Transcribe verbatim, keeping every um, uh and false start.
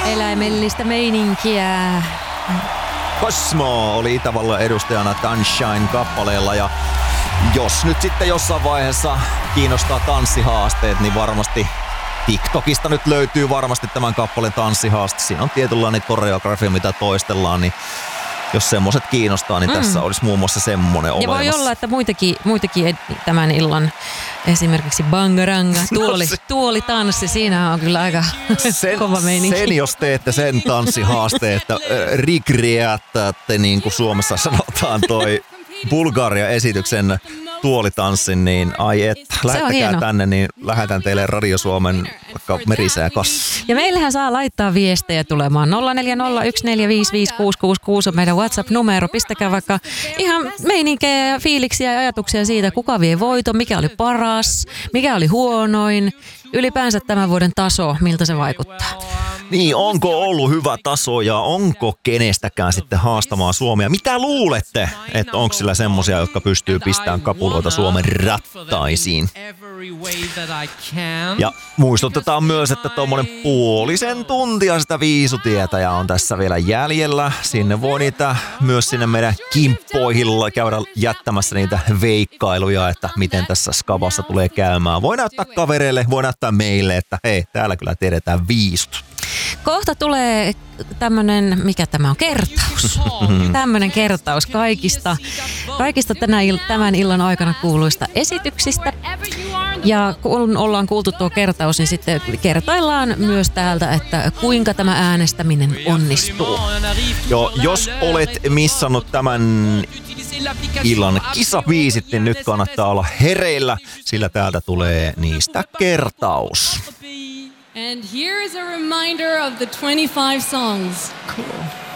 eläimellistä meininkiä. Cosmo oli Itävallan edustajana Sunshine-kappaleella ja jos nyt sitten jossain vaiheessa kiinnostaa tanssihaasteet, niin varmasti TikTokista nyt löytyy varmasti tämän kappaleen tanssihaaste. Siinä on tietynlainen koreografia, mitä toistellaan, niin jos semmoiset kiinnostaa, niin mm. tässä olisi muun muassa semmoinen olemassa. Ja voi olla, että muitakin, muitakin tämän illan, esimerkiksi bangaranga, tuoli, no se, tuolitanssi, siinä on kyllä aika sen, kova meininki. Sen jos teette sen tanssihaasteen, että recreattatte, niin kuin Suomessa sanotaan, toi Bulgaria-esityksen tuolitanssin, niin ai et, lähettäkää tänne, niin lähetän teille Radio Suomen vaikka merisää kassi. Ja meillähän saa laittaa viestejä tulemaan. nolla neljä nolla yksi neljä viisi viisi kuusi kuusi kuusi on meidän WhatsApp-numero. Pistäkää vaikka ihan meininkejä ja fiiliksiä ja ajatuksia siitä, kuka vie voiton, mikä oli paras, mikä oli huonoin. Ylipäänsä tämän vuoden taso, miltä se vaikuttaa. Niin, onko ollut hyvä taso ja onko kenestäkään sitten haastamaan Suomea? Mitä luulette, että onko sillä semmosia, jotka pystyy pistämään kapuloita Suomen rattaisiin? Ja muistutetaan myös, että tuommoinen puolisen tuntia sitä viisutietä ja on tässä vielä jäljellä. Sinne voi niitä myös sinne meidän kimppoihin käydä jättämässä niitä veikkailuja, että miten tässä skavassa tulee käymään. Voi näyttää kavereille, voi näyttää meille, että hei, täällä kyllä tiedetään viisut. Kohta tulee tämmönen, mikä tämä on, kertaus. Tämmönen kertaus kaikista, kaikista tänä il, tämän illan aikana kuuluista esityksistä. Ja kun ollaan kuultu tuo kertaus, niin sitten kertaillaan myös täältä, että kuinka tämä äänestäminen onnistuu. Joo, jos olet missannut tämän illan kisabiisit, niin nyt kannattaa olla hereillä, sillä täältä tulee niistä kertaus. And here is a reminder of the twenty-five songs. Cool.